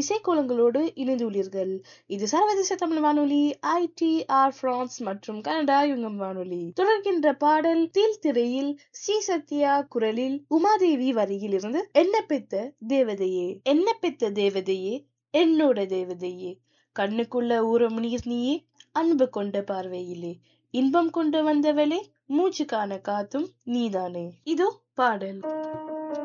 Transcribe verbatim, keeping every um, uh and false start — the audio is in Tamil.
இசைக்கோலங்களோடு இணைந்துள்ளீர்கள். இது சர்வதேச தமிழ் வானொலி ஐ டி ஆர் பிரான்ஸ் மற்றும் கனடா யுங்கம் வானொலி. தொடர்கின்ற பாடல் தீல் திரையில் சி சத்யா குரலில் உமாதேவி வரியில் இருந்து என்ன பெத்த தேவதையே என்ன பெத்த தேவதையே என்னோட தேவதையே கண்ணுக்குள்ள ஊறம் நீர் நீயே அன்பு கொண்ட பார்வையிலே இன்பம் கொண்டு வந்தவளே மூச்சு காண காத்தும் நீதானே. இதோ பாடல்.